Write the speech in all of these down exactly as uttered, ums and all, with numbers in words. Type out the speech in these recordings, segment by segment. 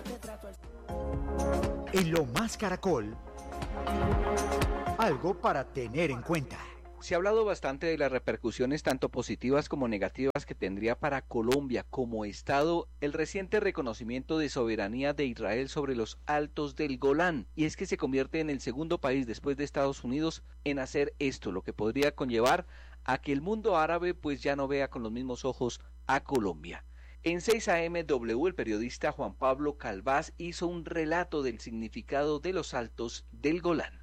En Lo Más Caracol, algo para tener en cuenta. Se ha hablado bastante de las repercusiones tanto positivas como negativas que tendría para Colombia como Estado el reciente reconocimiento de soberanía de Israel sobre los Altos del Golán, y es que se convierte en el segundo país después de Estados Unidos en hacer esto, lo que podría conllevar a que el mundo árabe pues ya no vea con los mismos ojos a Colombia. En seis A M W el periodista Juan Pablo Calvás hizo un relato del significado de los Altos del Golán.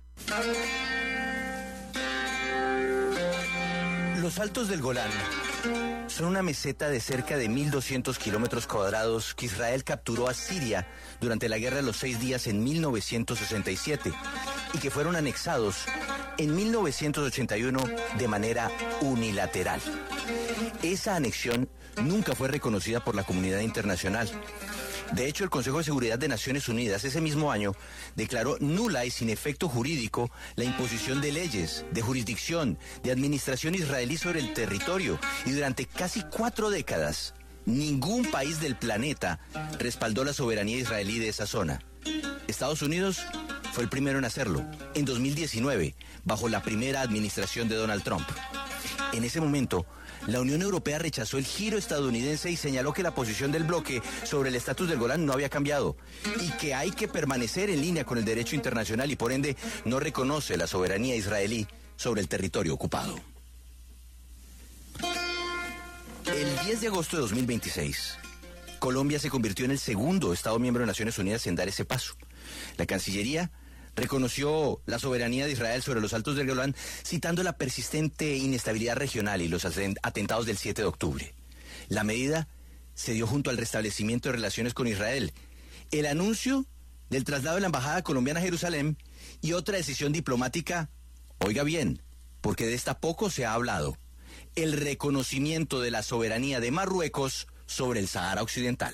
Los Altos del Golán son una meseta de cerca de mil doscientos kilómetros cuadrados que Israel capturó a Siria durante la Guerra de los Seis Días en mil novecientos sesenta y siete y que fueron anexados en mil novecientos ochenta y uno de manera unilateral. Esa anexión nunca fue reconocida por la comunidad internacional. De hecho, el Consejo de Seguridad de Naciones Unidas ese mismo año declaró nula y sin efecto jurídico la imposición de leyes, de jurisdicción, de administración israelí sobre el territorio, y durante casi cuatro décadas ningún país del planeta respaldó la soberanía israelí de esa zona. Estados Unidos fue el primero en hacerlo, en dos mil diecinueve, bajo la primera administración de Donald Trump. En ese momento, la Unión Europea rechazó el giro estadounidense y señaló que la posición del bloque sobre el estatus del Golán no había cambiado y que hay que permanecer en línea con el derecho internacional y por ende no reconoce la soberanía israelí sobre el territorio ocupado. El diez de agosto de dos mil veintiséis, Colombia se convirtió en el segundo Estado miembro de Naciones Unidas en dar ese paso. La Cancillería reconoció la soberanía de Israel sobre los Altos del Golán, citando la persistente inestabilidad regional y los atentados del siete de octubre. La medida se dio junto al restablecimiento de relaciones con Israel, el anuncio del traslado de la embajada colombiana a Jerusalén y otra decisión diplomática, oiga bien, porque de esta poco se ha hablado, el reconocimiento de la soberanía de Marruecos sobre el Sahara Occidental.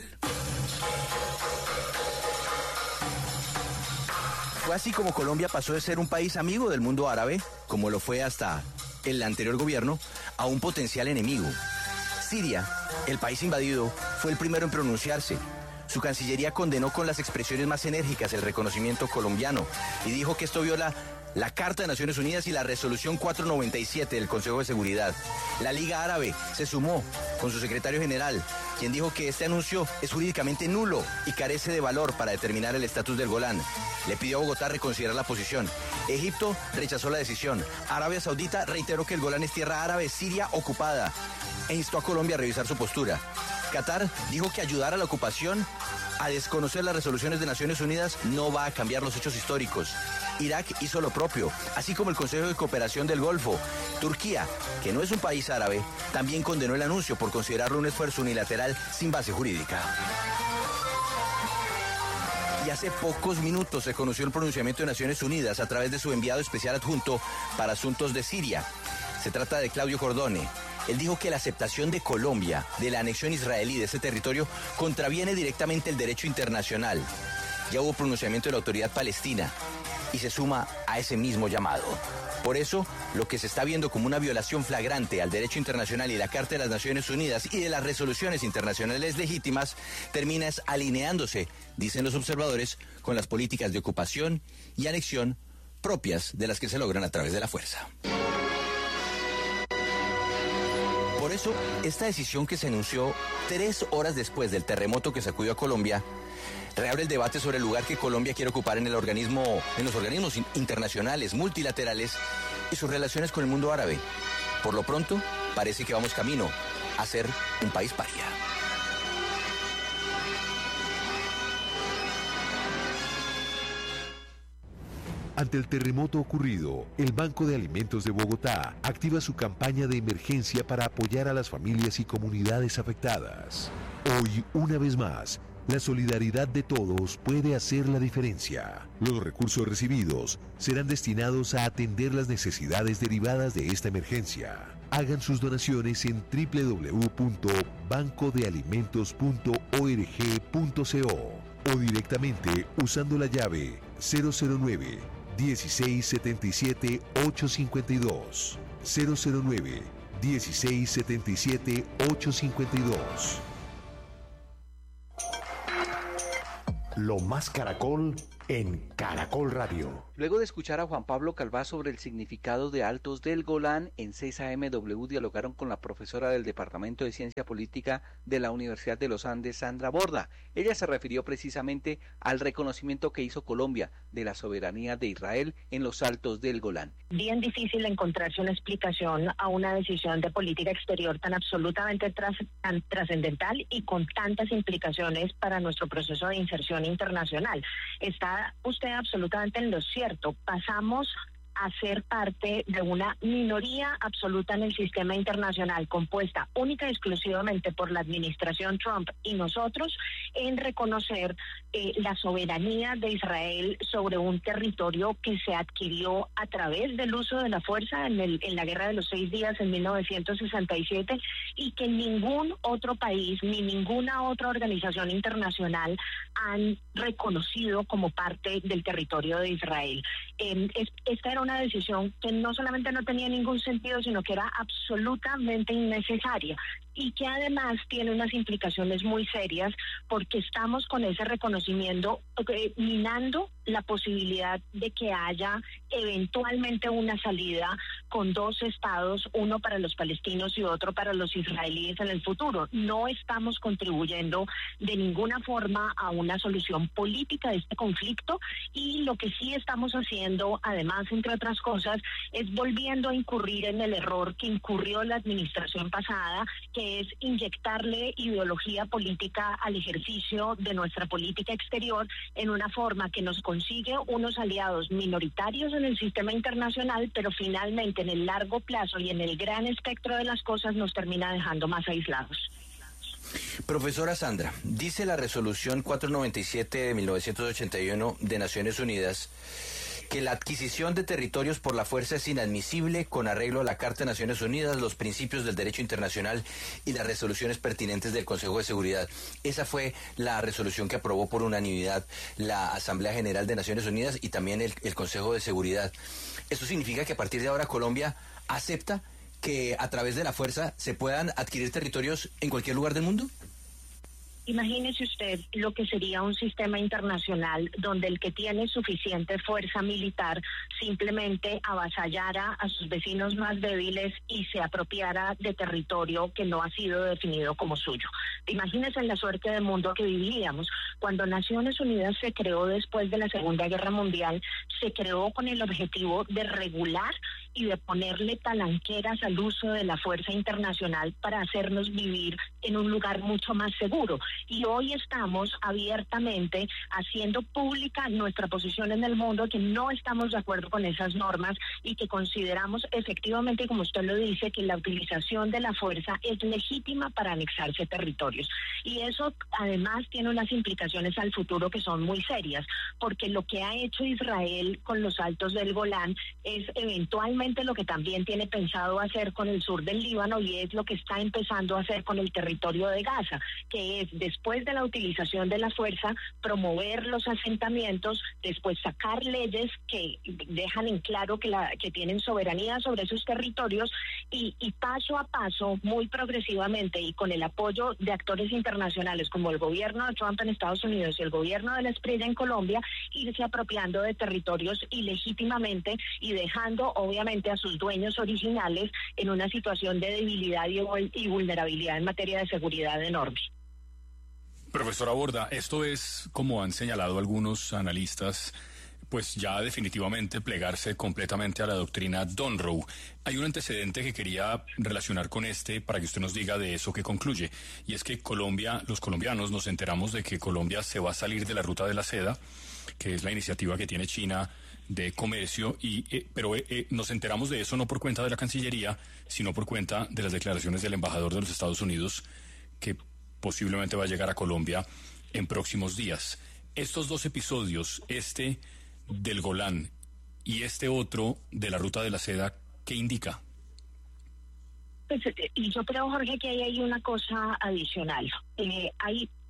Fue así como Colombia pasó de ser un país amigo del mundo árabe, como lo fue hasta el anterior gobierno, a un potencial enemigo. Siria, el país invadido, fue el primero en pronunciarse. Su Cancillería condenó con las expresiones más enérgicas el reconocimiento colombiano y dijo que esto viola la Carta de Naciones Unidas y la Resolución cuatrocientos noventa y siete del Consejo de Seguridad. La Liga Árabe se sumó con su secretario general, quien dijo que este anuncio es jurídicamente nulo y carece de valor para determinar el estatus del Golán. Le pidió a Bogotá reconsiderar la posición. Egipto rechazó la decisión. Arabia Saudita reiteró que el Golán es tierra árabe siria ocupada e instó a Colombia a revisar su postura. Qatar dijo que ayudar a la ocupación a desconocer las resoluciones de Naciones Unidas no va a cambiar los hechos históricos. Irak hizo lo propio, así como el Consejo de Cooperación del Golfo. Turquía, que no es un país árabe, también condenó el anuncio por considerarlo un esfuerzo unilateral sin base jurídica. Y hace pocos minutos se conoció el pronunciamiento de Naciones Unidas a través de su enviado especial adjunto para asuntos de Siria. Se trata de Claudio Cordone. Él dijo que la aceptación de Colombia de la anexión israelí de ese territorio contraviene directamente el derecho internacional. Ya hubo pronunciamiento de la autoridad palestina y se suma a ese mismo llamado. Por eso, lo que se está viendo como una violación flagrante al derecho internacional y la Carta de las Naciones Unidas y de las resoluciones internacionales legítimas termina alineándose, dicen los observadores, con las políticas de ocupación y anexión propias de las que se logran a través de la fuerza. Por eso, esta decisión que se anunció tres horas después del terremoto que sacudió a Colombia, reabre el debate sobre el lugar que Colombia quiere ocupar en el organismo, en los organismos internacionales, multilaterales y sus relaciones con el mundo árabe. Por lo pronto, parece que vamos camino a ser un país paria. Ante el terremoto ocurrido, el Banco de Alimentos de Bogotá activa su campaña de emergencia para apoyar a las familias y comunidades afectadas. Hoy, una vez más, la solidaridad de todos puede hacer la diferencia. Los recursos recibidos serán destinados a atender las necesidades derivadas de esta emergencia. Hagan sus donaciones en doble u doble u doble u punto banco de alimentos punto org punto co o directamente usando la llave cero cero nueve, dieciséis setenta y siete, ochocientos cincuenta y dos. cero cero nueve, dieciséis setenta y siete, ochocientos cincuenta y dos. Lo Más Caracol en Caracol Radio. Luego de escuchar a Juan Pablo Calvá sobre el significado de Altos del Golán, en seis A M W dialogaron con la profesora del Departamento de Ciencia Política de la Universidad de los Andes, Sandra Borda. Ella se refirió precisamente al reconocimiento que hizo Colombia de la soberanía de Israel en los Altos del Golán. Bien difícil encontrarse una explicación a una decisión de política exterior tan absolutamente tras, tan trascendental y con tantas implicaciones para nuestro proceso de inserción internacional. Está usted absolutamente en lo cierto. Pasamos a ser parte de una minoría absoluta en el sistema internacional, compuesta única y exclusivamente por la administración Trump y nosotros, en reconocer eh, la soberanía de Israel sobre un territorio que se adquirió a través del uso de la fuerza en, el, en la Guerra de los Seis Días en mil novecientos sesenta y siete, y que ningún otro país ni ninguna otra organización internacional han reconocido como parte del territorio de Israel. Eh, es, esta era una decisión que no solamente no tenía ningún sentido, sino que era absolutamente innecesaria y que además tiene unas implicaciones muy serias, porque estamos con ese reconocimiento eh, minando la posibilidad de que haya eventualmente una salida con dos estados, uno para los palestinos y otro para los israelíes en el futuro. No estamos contribuyendo de ninguna forma a una solución política de este conflicto, y lo que sí estamos haciendo, además, entre otras cosas, es volviendo a incurrir en el error que incurrió la administración pasada, que es inyectarle ideología política al ejercicio de nuestra política exterior en una forma que nos consigue unos aliados minoritarios en el sistema internacional, pero finalmente en el largo plazo y en el gran espectro de las cosas nos termina dejando más aislados. Profesora Sandra, dice la resolución cuatrocientos noventa y siete de mil novecientos ochenta y uno de Naciones Unidas que la adquisición de territorios por la fuerza es inadmisible con arreglo a la Carta de Naciones Unidas, los principios del derecho internacional y las resoluciones pertinentes del Consejo de Seguridad. Esa fue la resolución que aprobó por unanimidad la Asamblea General de Naciones Unidas y también el, el Consejo de Seguridad. ¿Eso significa que a partir de ahora Colombia acepta que a través de la fuerza se puedan adquirir territorios en cualquier lugar del mundo? Imagínese usted lo que sería un sistema internacional donde el que tiene suficiente fuerza militar simplemente avasallara a sus vecinos más débiles y se apropiara de territorio que no ha sido definido como suyo. Imagínese la suerte del mundo que vivíamos. Cuando Naciones Unidas se creó después de la Segunda Guerra Mundial, se creó con el objetivo de regular y de ponerle talanqueras al uso de la fuerza internacional para hacernos vivir en un lugar mucho más seguro. Y hoy estamos abiertamente haciendo pública nuestra posición en el mundo, que no estamos de acuerdo con esas normas y que consideramos efectivamente, como usted lo dice, que la utilización de la fuerza es legítima para anexarse territorios. Y eso además tiene unas implicaciones al futuro que son muy serias, porque lo que ha hecho Israel con los Altos del Golán es eventualmente lo que también tiene pensado hacer con el sur del Líbano, y es lo que está empezando a hacer con el territorio de Gaza, que es, después de la utilización de la fuerza, promover los asentamientos, después sacar leyes que dejan en claro que, la, que tienen soberanía sobre esos territorios, y, y paso a paso, muy progresivamente y con el apoyo de actores internacionales como el gobierno de Trump en Estados Unidos y el gobierno de la Espriella en Colombia, irse apropiando de territorios ilegítimamente y dejando obviamente a sus dueños originales en una situación de debilidad y, y vulnerabilidad en materia de seguridad enorme. Profesora Borda, esto es, como han señalado algunos analistas, pues ya definitivamente plegarse completamente a la doctrina Donroe. Hay un antecedente que quería relacionar con este para que usted nos diga de eso que concluye, y es que Colombia, los colombianos nos enteramos de que Colombia se va a salir de la ruta de la seda, que es la iniciativa que tiene China de comercio, y eh, pero eh, eh, nos enteramos de eso no por cuenta de la Cancillería, sino por cuenta de las declaraciones del embajador de los Estados Unidos, que posiblemente va a llegar a Colombia en próximos días. Estos dos episodios, este del Golán y este otro de la ruta de la seda, ¿qué indica? Pues, y yo creo, Jorge, que ahí hay una cosa adicional. Eh, hay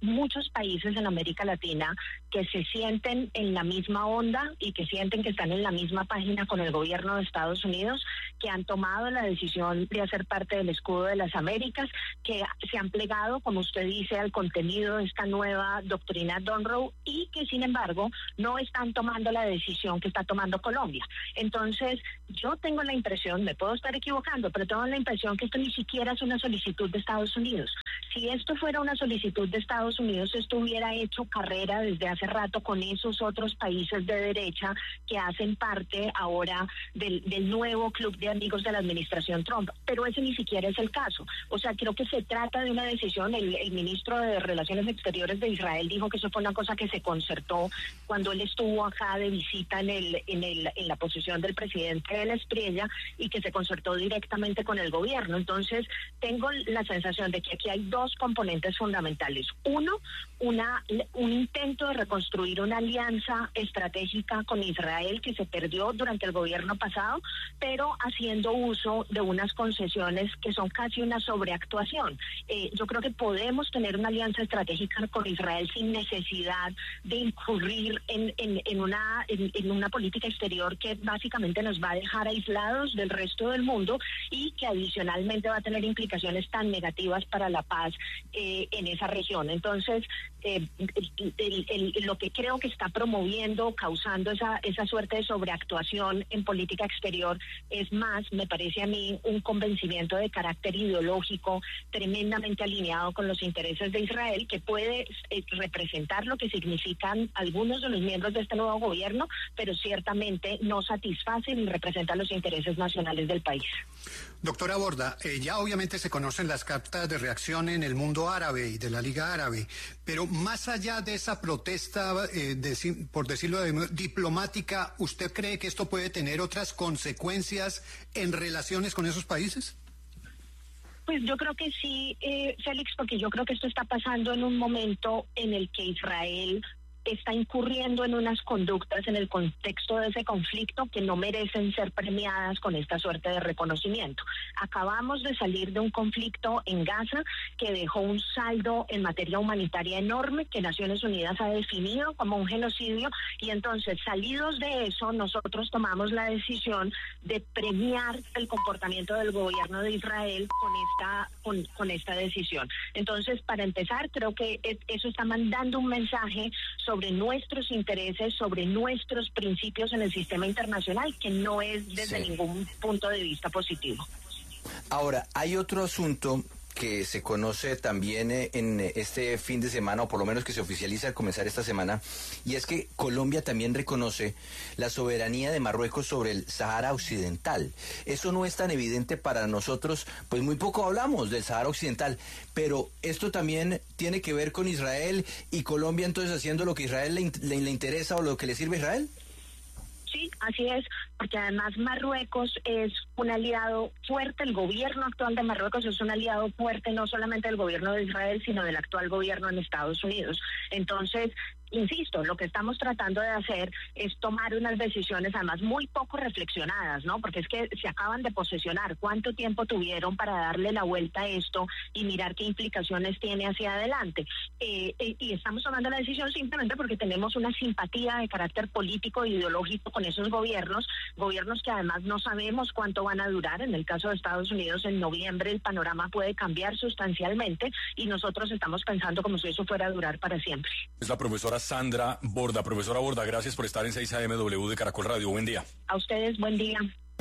muchos países en América Latina que se sienten en la misma onda y que sienten que están en la misma página con el gobierno de Estados Unidos, que han tomado la decisión de hacer parte del escudo de las Américas, que se han plegado, como usted dice, al contenido de esta nueva doctrina Donroe y que, sin embargo, no están tomando la decisión que está tomando Colombia. Entonces, yo tengo la impresión, me puedo estar equivocando, pero tengo la impresión que esto ni siquiera es una solicitud de Estados Unidos. Si esto fuera una solicitud de Estados Unidos, esto hubiera hecho carrera desde hace rato con esos otros países de derecha que hacen parte ahora del, del nuevo club de amigos de la administración Trump, pero ese ni siquiera es el caso. O sea, creo que se trata de una decisión. El, el ministro de Relaciones Exteriores de Israel dijo que eso fue una cosa que se concertó cuando él estuvo acá de visita en el en el en la posición del presidente de la Espriella y que se concertó directamente con el gobierno. Entonces, tengo la sensación de que aquí hay dos componentes fundamentales. Uno, una un intento de reconstruir una alianza estratégica con Israel que se perdió durante el gobierno pasado, pero haciendo uso de unas concesiones que son casi una sobreactuación. Eh, yo creo que podemos tener una alianza estratégica con Israel sin necesidad de incurrir en, en, en, una, en, en una política exterior que básicamente nos va a dejar aislados del resto del mundo y que adicionalmente va a tener implicaciones tan negativas para la paz eh, en esa región. Entonces, eh, el, el, el, lo que creo que está promoviendo, causando esa, esa suerte de sobreactuación en política exterior es más, me parece a mí, un convencimiento de carácter ideológico tremendamente alineado con los intereses de Israel, que puede eh, representar lo que significan algunos de los miembros de este nuevo gobierno, pero ciertamente no satisface ni representa los intereses nacionales del país. Doctora Borda, eh, ya obviamente se conocen las cartas de reacción en el mundo árabe y de la Liga Árabe, pero más allá de esa protesta, eh, de, por decirlo de, diplomática, ¿usted cree que esto puede tener otras consecuencias en relaciones con esos países? Pues yo creo que sí, eh, Félix, porque yo creo que esto está pasando en un momento en el que Israel está incurriendo en unas conductas en el contexto de ese conflicto que no merecen ser premiadas con esta suerte de reconocimiento. Acabamos de salir de un conflicto en Gaza que dejó un saldo en materia humanitaria enorme que Naciones Unidas ha definido como un genocidio, y entonces, salidos de eso, nosotros tomamos la decisión de premiar el comportamiento del gobierno de Israel con esta con, con esta decisión. Entonces, para empezar, creo que eso está mandando un mensaje sobre sobre nuestros intereses, sobre nuestros principios en el sistema internacional, que no es desde sí. ningún punto de vista positivo. Ahora, hay otro asunto que se conoce también en este fin de semana, o por lo menos que se oficializa al comenzar esta semana, y es que Colombia también reconoce la soberanía de Marruecos sobre el Sahara Occidental. Eso no es tan evidente para nosotros, pues muy poco hablamos del Sahara Occidental, pero esto también tiene que ver con Israel, y Colombia entonces haciendo lo que a Israel le, le, le interesa o lo que le sirve a Israel. Sí, así es, porque además Marruecos es un aliado fuerte, el gobierno actual de Marruecos es un aliado fuerte no solamente del gobierno de Israel, sino del actual gobierno en Estados Unidos. Entonces, insisto, lo que estamos tratando de hacer es tomar unas decisiones además muy poco reflexionadas, ¿no? Porque es que se acaban de posesionar. ¿Cuánto tiempo tuvieron para darle la vuelta a esto y mirar qué implicaciones tiene hacia adelante? Eh, eh, y estamos tomando la decisión simplemente porque tenemos una simpatía de carácter político e ideológico con esos gobiernos, gobiernos que además no sabemos cuánto van a durar. En el caso de Estados Unidos, en noviembre el panorama puede cambiar sustancialmente y nosotros estamos pensando como si eso fuera a durar para siempre. Es la profesora Sandra Borda. Profesora Borda, gracias por estar en seis A M W de Caracol Radio. Buen día. A ustedes, buen día.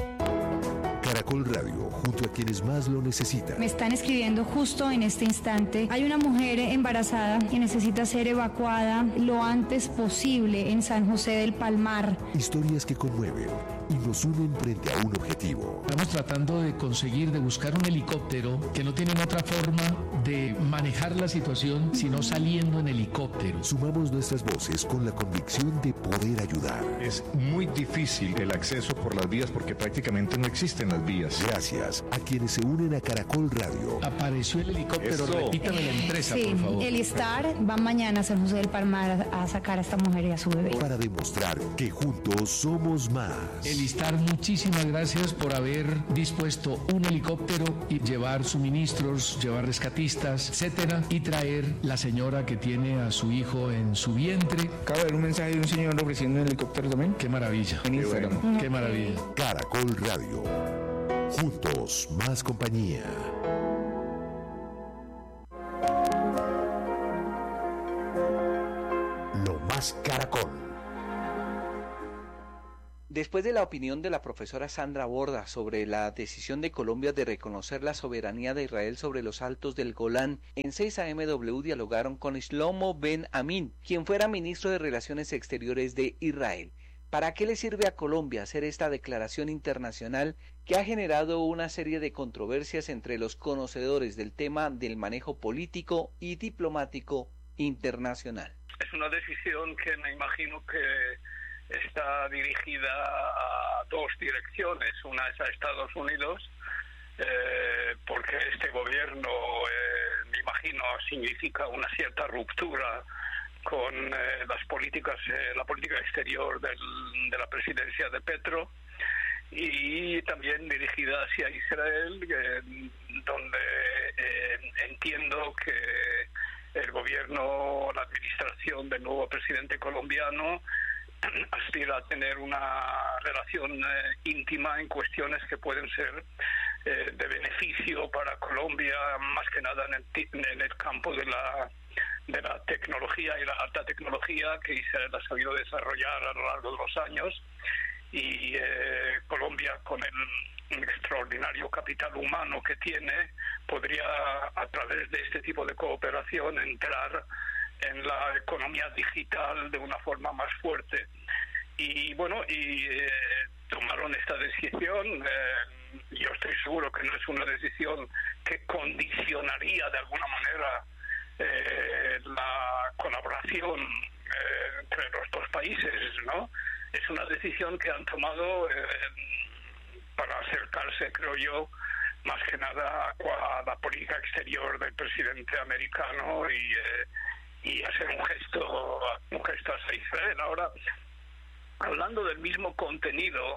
Caracol Radio, junto a quienes más lo necesitan. Me están escribiendo justo en este instante. Hay una mujer embarazada que necesita ser evacuada lo antes posible en San José del Palmar. Historias que conmueven y nos unen frente a un objetivo. Estamos tratando de conseguir, de buscar un helicóptero que no tienen otra forma de manejar la situación sino saliendo en helicóptero. Sumamos nuestras voces con la convicción de poder ayudar. Es muy difícil el acceso por las vías porque prácticamente no existen las vías. Gracias a quienes se unen a Caracol Radio. Apareció el helicóptero, Eso. repítame la empresa, sí, por favor. El Star va mañana a San José del Palmar a, a sacar a esta mujer y a su bebé. Para demostrar que juntos somos más. Elistar, muchísimas gracias por haber dispuesto un helicóptero y llevar suministros, llevar rescatistas, etcétera, y traer la señora que tiene a su hijo en su vientre. Acabo de ver un mensaje de un señor ofreciendo un helicóptero también. Qué maravilla. En Instagram. Qué, bueno. Qué maravilla. Caracol Radio. Juntos, más compañía. Lo más Caracol. Después de la opinión de la profesora Sandra Borda sobre la decisión de Colombia de reconocer la soberanía de Israel sobre los altos del Golán, en seis A M W dialogaron con Shlomo Ben Amin, quien fuera ministro de Relaciones Exteriores de Israel. ¿Para qué le sirve a Colombia hacer esta declaración internacional que ha generado una serie de controversias entre los conocedores del tema del manejo político y diplomático internacional? Es una decisión que me imagino que está dirigida a dos direcciones. Una es a Estados Unidos, eh, porque este gobierno, eh, me imagino, significa una cierta ruptura con eh, las políticas, eh, la política exterior del, de la presidencia de Petro, y también dirigida hacia Israel, eh, donde eh, entiendo que el gobierno, la administración del nuevo presidente colombiano aspira a tener una relación eh, íntima en cuestiones que pueden ser eh, de beneficio para Colombia, más que nada en el, en el campo de la de la tecnología y la alta tecnología que Israel ha sabido desarrollar a lo largo de los años, y eh, Colombia, con el extraordinario capital humano que tiene, podría a través de este tipo de cooperación entrar en la economía digital de una forma más fuerte. Y bueno, y eh, tomaron esta decisión. Eh, yo estoy seguro que no es una decisión que condicionaría de alguna manera eh, la colaboración eh, entre los dos países, ¿no? Es una decisión que han tomado eh, para acercarse, creo yo, más que nada a la política exterior del presidente americano y eh, y hacer un gesto, un gesto hacia Israel. Ahora, hablando del mismo contenido,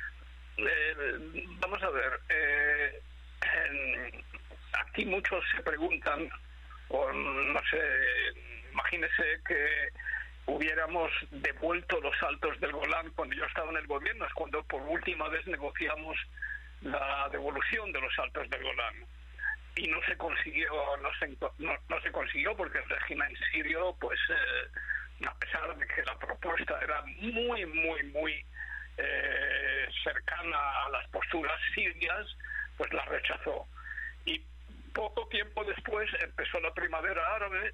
eh, vamos a ver, eh, en, aquí muchos se preguntan, o no sé, imagínese que hubiéramos devuelto los altos del Golán cuando yo estaba en el gobierno, es cuando por última vez negociamos la devolución de los altos del Golán. Y no se consiguió, no se, no, no se consiguió porque el régimen sirio, pues, eh, a pesar de que la propuesta era muy, muy, muy eh, cercana a las posturas sirias, pues la rechazó. Y poco tiempo después empezó la primavera árabe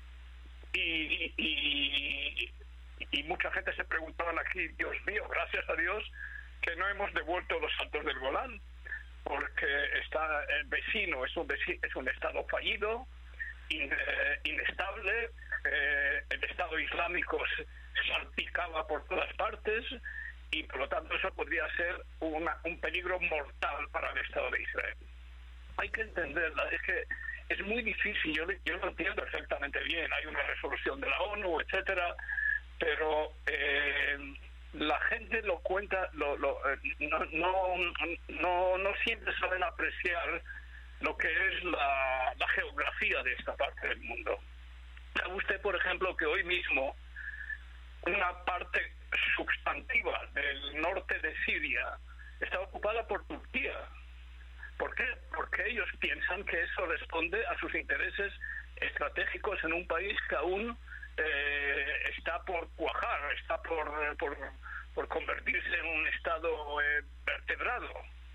y, y, y mucha gente se preguntaba aquí, Dios mío, gracias a Dios que no hemos devuelto los altos del Golán, porque está el vecino, es un, vecino, es un estado fallido, in, eh, inestable, eh, el Estado Islámico se salpicaba por todas partes y por lo tanto eso podría ser una, un peligro mortal para el Estado de Israel. Hay que entenderla, es que es muy difícil, yo, yo lo entiendo perfectamente bien, hay una resolución de la ONU, etcétera, pero eh, la gente lo cuenta, lo, lo, no, no, no, no siempre saben apreciar lo que es la, la geografía de esta parte del mundo. ¿Sabe usted, por ejemplo, que hoy mismo una parte sustantiva del norte de Siria está ocupada por Turquía? ¿Por qué? Porque ellos piensan que eso responde a sus intereses estratégicos en un país que aún eh, está por cuajar, está por, por, por convertirse en un estado eh, vertebrado.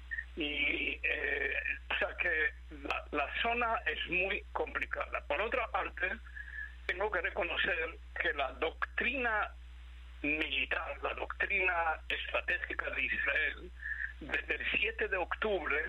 Y eh, o sea que la, la zona es muy complicada. Por otra parte, tengo que reconocer que la doctrina militar, la doctrina estratégica de Israel, desde el siete de octubre,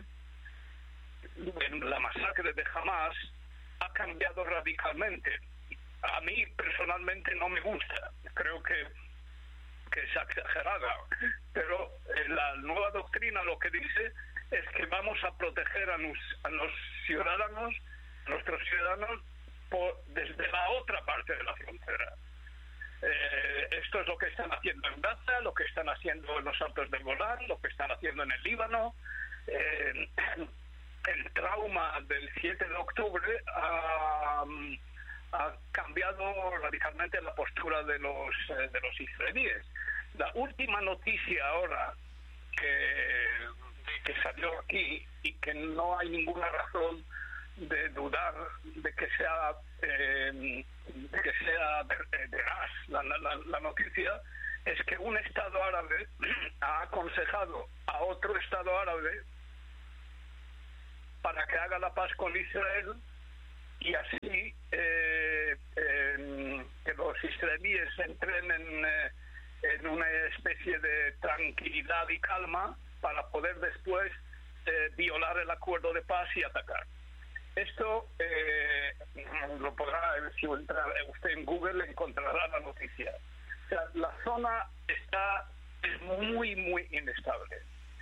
en la masacre de Hamas, ha cambiado radicalmente. A mí personalmente no me gusta, creo que, que es exagerada, pero la nueva doctrina lo que dice es que vamos a proteger a, nos, a los ciudadanos, a nuestros ciudadanos, por, desde la otra parte de la frontera. Eh, es esto es lo que están haciendo en Gaza, lo que están haciendo en los Altos del Golán, lo que están haciendo en el Líbano. Eh, el trauma del siete de octubre ha, ha cambiado radicalmente la postura de los, de los israelíes. La última noticia ahora que, que salió aquí y que no hay ninguna razón de dudar de que sea eh, de que sea veraz la, la, la noticia, es que un Estado árabe ha aconsejado a otro Estado árabe para que haga la paz con Israel y así eh, eh, que los israelíes entren en, eh, en una especie de tranquilidad y calma para poder después eh, violar el acuerdo de paz y atacar. Esto eh, lo podrá, si entra usted en Google encontrará la noticia. O sea, la zona está es muy, muy inestable.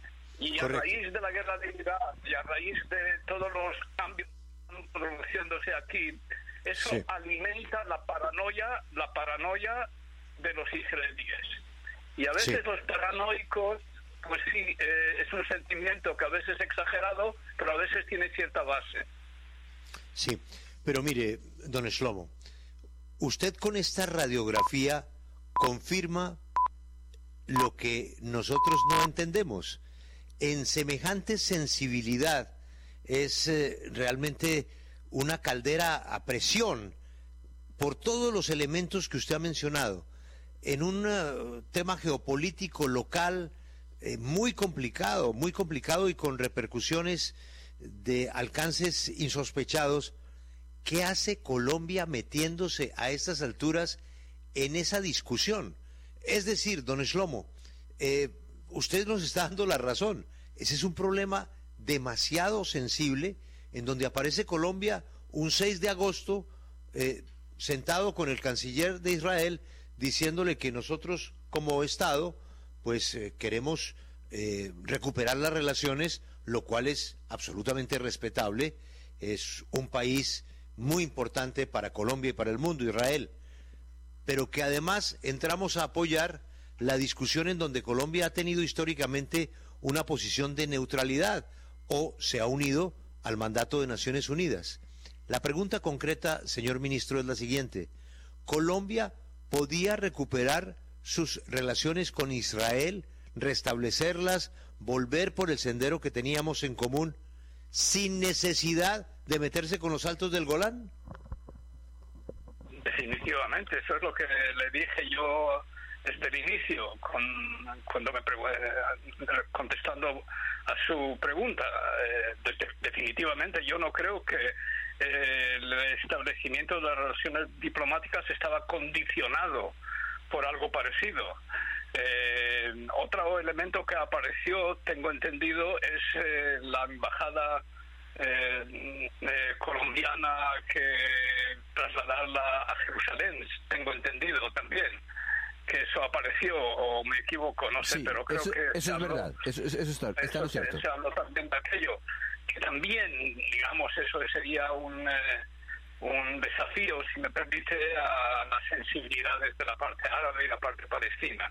Y Correcto. A raíz de la guerra de Irak y a raíz de todos los cambios que están produciéndose aquí, eso sí. alimenta la paranoia, la paranoia de los israelíes. Y a veces sí. los paranoicos, pues sí, eh, es un sentimiento que a veces es exagerado, pero a veces tiene cierta base. Sí, pero mire, don Shlomo, usted con esta radiografía confirma lo que nosotros no entendemos. En semejante sensibilidad es eh, realmente una caldera a presión por todos los elementos que usted ha mencionado, en un uh, tema geopolítico local eh, muy complicado, muy complicado y con repercusiones de alcances insospechados. ¿Qué hace Colombia metiéndose a estas alturas en esa discusión? Es decir, don Shlomo, eh, usted nos está dando la razón. Ese es un problema demasiado sensible en donde aparece Colombia un seis de agosto eh, sentado con el canciller de Israel diciéndole que nosotros como Estado pues eh, queremos eh, recuperar las relaciones, lo cual es absolutamente respetable. Es un país muy importante para Colombia y para el mundo, Israel, pero que además entramos a apoyar la discusión en donde Colombia ha tenido históricamente una posición de neutralidad o se ha unido al mandato de Naciones Unidas. La pregunta concreta, señor ministro, es la siguiente: ¿Colombia podía recuperar sus relaciones con Israel, restablecerlas, volver por el sendero que teníamos en común, sin necesidad de meterse con los Altos del Golán? Definitivamente, eso es lo que le dije yo desde el inicio, con, cuando me contestando a su pregunta. Eh, de, definitivamente yo no creo que eh, el establecimiento de las relaciones diplomáticas estaba condicionado por algo parecido. Eh, otro elemento que apareció, tengo entendido, es eh, la embajada eh, eh, colombiana que trasladarla a Jerusalén, tengo entendido también que eso apareció, o me equivoco, no sé, sí, pero creo eso, que... Eso es habló, verdad, eso, eso está, está lo cierto. Se habló también de aquello, que también, digamos, eso sería un, eh, un desafío, si me permite, a las sensibilidades de la parte árabe y la parte palestina.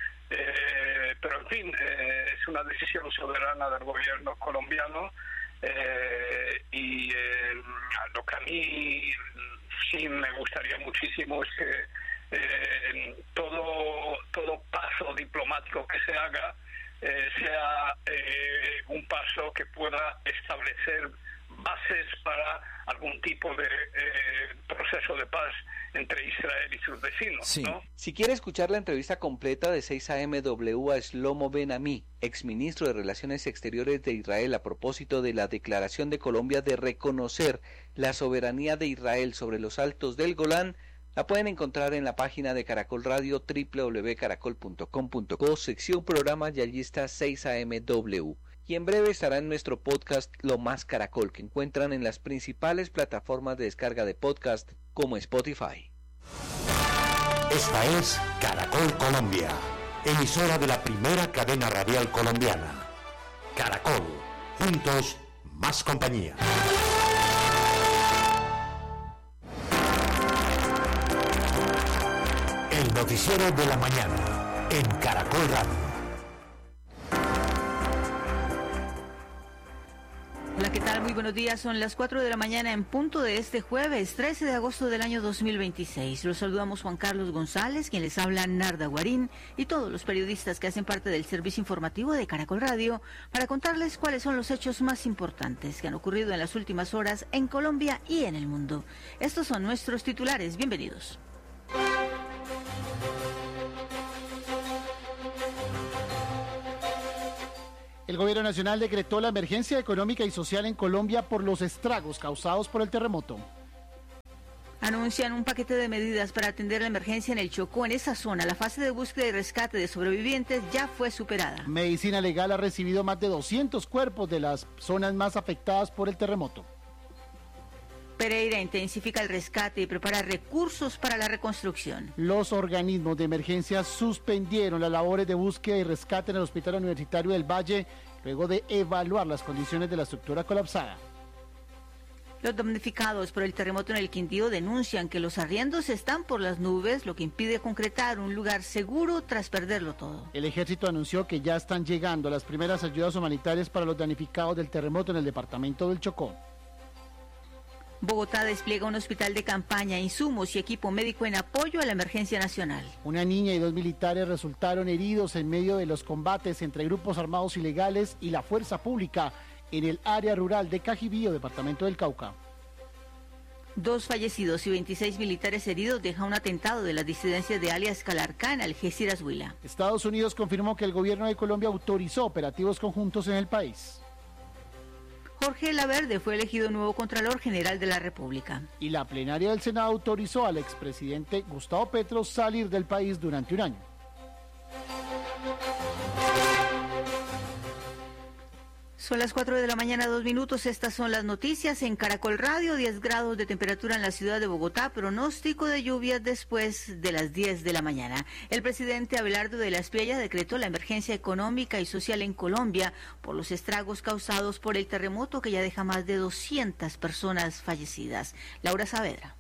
Eh, pero, en fin, eh, es una decisión soberana del gobierno colombiano eh, y eh, lo que a mí sí me gustaría muchísimo es que Eh, todo todo paso diplomático que se haga eh, sea eh, un paso que pueda establecer bases para algún tipo de eh, proceso de paz entre Israel y sus vecinos, sí. ¿no? Si quiere escuchar la entrevista completa de seis A M W a Shlomo Ben-Ami, exministro de Relaciones Exteriores de Israel, a propósito de la declaración de Colombia de reconocer la soberanía de Israel sobre los Altos del Golán, la pueden encontrar en la página de Caracol Radio, doble u doble u doble u punto caracol punto com punto co, sección programa, y allí está seis A M W. Y en breve estará en nuestro podcast Lo Más Caracol, que encuentran en las principales plataformas de descarga de podcast como Spotify. Esta es Caracol Colombia, emisora de la primera cadena radial colombiana. Caracol, juntos, más compañía. El noticiero de la mañana en Caracol Radio. Hola, ¿qué tal? Muy buenos días. Son las cuatro de la mañana en punto de este jueves, trece de agosto del año dos mil veintiséis. Los saludamos Juan Carlos González, quien les habla Narda Guarín, y todos los periodistas que hacen parte del servicio informativo de Caracol Radio para contarles cuáles son los hechos más importantes que han ocurrido en las últimas horas en Colombia y en el mundo. Estos son nuestros titulares. Bienvenidos. El Gobierno Nacional decretó la emergencia económica y social en Colombia por los estragos causados por el terremoto. Anuncian un paquete de medidas para atender la emergencia en el Chocó. En esa zona, la fase de búsqueda y rescate de sobrevivientes ya fue superada. Medicina Legal ha recibido más de doscientos cuerpos de las zonas más afectadas por el terremoto. Pereira intensifica el rescate y prepara recursos para la reconstrucción. Los organismos de emergencia suspendieron las labores de búsqueda y rescate en el Hospital Universitario del Valle luego de evaluar las condiciones de la estructura colapsada. Los damnificados por el terremoto en el Quindío denuncian que los arriendos están por las nubes, lo que impide concretar un lugar seguro tras perderlo todo. El ejército anunció que ya están llegando las primeras ayudas humanitarias para los damnificados del terremoto en el departamento del Chocó. Bogotá despliega un hospital de campaña, insumos y equipo médico en apoyo a la emergencia nacional. Una niña y dos militares resultaron heridos en medio de los combates entre grupos armados ilegales y la fuerza pública en el área rural de Cajibío, departamento del Cauca. Dos fallecidos y veintiséis militares heridos deja un atentado de las disidencias de alias Calarcá en Algeciras, Huila. Estados Unidos confirmó que el gobierno de Colombia autorizó operativos conjuntos en el país. Jorge Laverde fue elegido nuevo Contralor General de la República. Y la plenaria del Senado autorizó al expresidente Gustavo Petro salir del país durante un año. Son las cuatro de la mañana, dos minutos. Estas son las noticias en Caracol Radio. diez grados de temperatura en la ciudad de Bogotá. Pronóstico de lluvias después de las diez de la mañana. El presidente Abelardo de la Espriella decretó la emergencia económica y social en Colombia por los estragos causados por el terremoto que ya deja más de doscientas personas fallecidas. Laura Saavedra.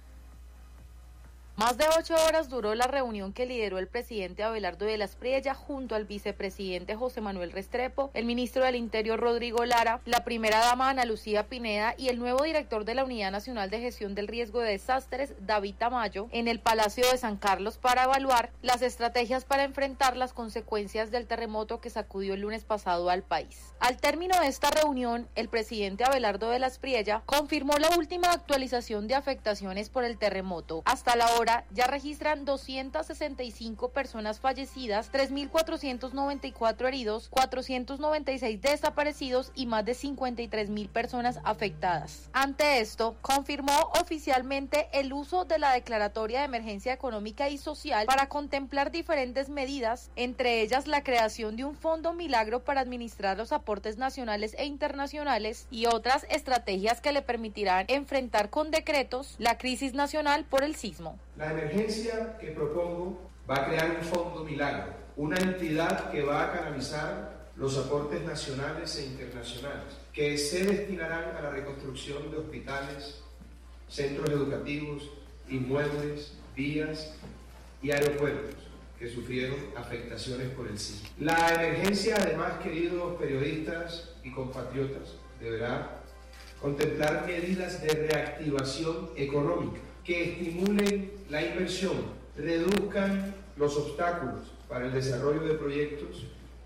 Más de ocho horas duró la reunión que lideró el presidente Abelardo de la Espriella junto al vicepresidente José Manuel Restrepo, el ministro del Interior Rodrigo Lara, la primera dama Ana Lucía Pineda y el nuevo director de la Unidad Nacional de Gestión del Riesgo de Desastres, David Tamayo, en el Palacio de San Carlos para evaluar las estrategias para enfrentar las consecuencias del terremoto que sacudió el lunes pasado al país. Al término de esta reunión, el presidente Abelardo de la Espriella confirmó la última actualización de afectaciones por el terremoto. Hasta la hora ya registran doscientas sesenta y cinco personas fallecidas, tres mil cuatrocientos noventa y cuatro heridos, cuatrocientos noventa y seis desaparecidos y más de cincuenta y tres mil personas afectadas. Ante esto, confirmó oficialmente el uso de la declaratoria de emergencia económica y social para contemplar diferentes medidas, entre ellas la creación de un fondo milagro para administrar los aportes nacionales e internacionales y otras estrategias que le permitirán enfrentar con decretos la crisis nacional por el sismo. La emergencia que propongo va a crear un fondo milagro, una entidad que va a canalizar los aportes nacionales e internacionales, que se destinarán a la reconstrucción de hospitales, centros educativos, inmuebles, vías y aeropuertos que sufrieron afectaciones por el sismo. La emergencia, además, queridos periodistas y compatriotas, deberá contemplar medidas de reactivación económica que estimulen la inversión, reduzcan los obstáculos para el desarrollo de proyectos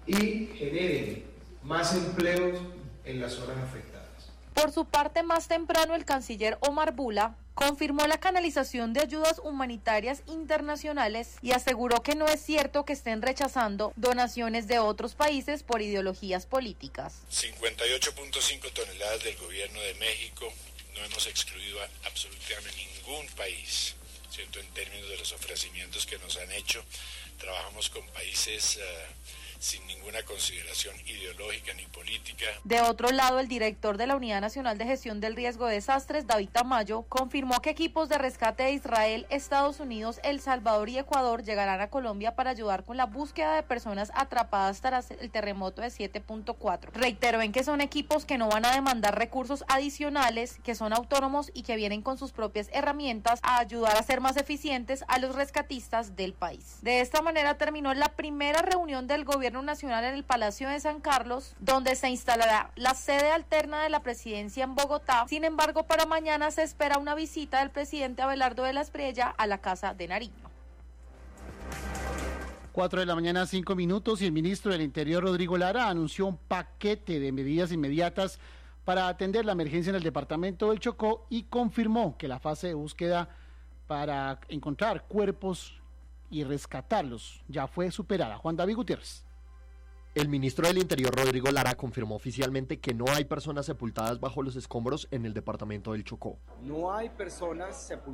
y generen más empleos en las zonas afectadas. Por su parte, más temprano, el canciller Omar Bula confirmó la canalización de ayudas humanitarias internacionales y aseguró que no es cierto que estén rechazando donaciones de otros países por ideologías políticas. cincuenta y ocho punto cinco toneladas del gobierno de México. No hemos excluido a absolutamente ningún país, ¿cierto? En términos de los ofrecimientos que nos han hecho. Trabajamos con países uh, sin ninguna consideración ideológica ni política. De otro lado, el director de la Unidad Nacional de Gestión del Riesgo de Desastres, David Tamayo, confirmó que equipos de rescate de Israel, Estados Unidos, El Salvador y Ecuador llegarán a Colombia para ayudar con la búsqueda de personas atrapadas tras el terremoto de siete punto cuatro. Reiteró en que son equipos que no van a demandar recursos adicionales, que son autónomos y que vienen con sus propias herramientas a ayudar a ser más eficientes a los rescatistas del país. De esta manera terminó la primera reunión del Gobierno Nacional en el Palacio de San Carlos, donde se instalará la sede alterna de la presidencia en Bogotá. Sin embargo, para mañana se espera una visita del presidente Abelardo de la Espriella a la Casa de Nariño. Cuatro de la mañana, cinco minutos, y el ministro del Interior, Rodrigo Lara, anunció un paquete de medidas inmediatas para atender la emergencia en el departamento del Chocó y confirmó que la fase de búsqueda para encontrar cuerpos y rescatarlos ya fue superada. Juan David Gutiérrez. El ministro del Interior, Rodrigo Lara, confirmó oficialmente que no hay personas sepultadas bajo los escombros en el departamento del Chocó. No hay personas sepultadas